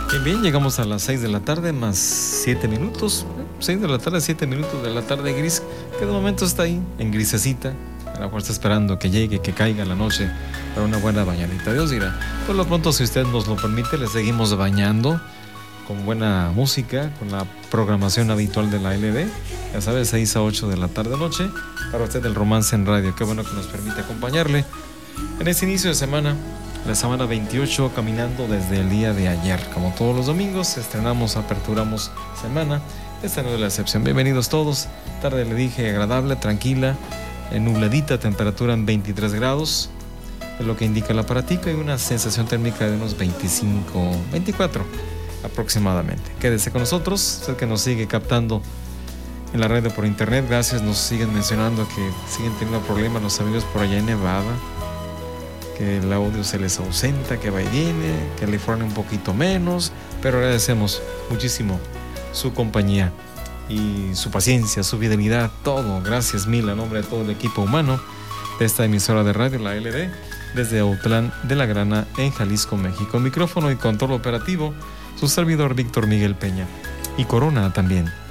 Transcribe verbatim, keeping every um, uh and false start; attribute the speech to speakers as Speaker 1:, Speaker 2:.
Speaker 1: Bien, bien, llegamos a las seis de la tarde más siete minutos. seis de la tarde, siete minutos de la tarde gris, que de momento está ahí, en grisecita. A lo mejor está esperando que llegue, que caiga la noche para una buena bañadita. Dios dirá. Por lo pronto, si usted nos lo permite, le seguimos bañando con buena música, con la programación habitual de la L D. Ya sabes, seis a ocho de la tarde noche. Para usted el romance en radio. Qué bueno que nos permite acompañarle en este inicio de semana. La semana veintiocho, caminando desde el día de ayer. Como todos los domingos, estrenamos, aperturamos semana. Esta no es la excepción. Bienvenidos todos. Tarde, le dije, agradable, tranquila, nubladita, temperatura en veintitrés grados. Es lo que indica el aparatico y una sensación térmica de unos veinticinco, veinticuatro aproximadamente. Quédese con nosotros. Usted que nos sigue captando en la red por internet, gracias. Nos siguen mencionando que siguen teniendo problemas los amigos por allá en Nevada, que el audio se les ausenta, que va y viene, California un poquito menos, pero agradecemos muchísimo su compañía y su paciencia, su fidelidad, todo. Gracias mil a nombre de todo el equipo humano de esta emisora de radio, la L D, desde Autlán de la Grana, en Jalisco, México. Micrófono y control operativo, su servidor Víctor Miguel Peña. Y Corona también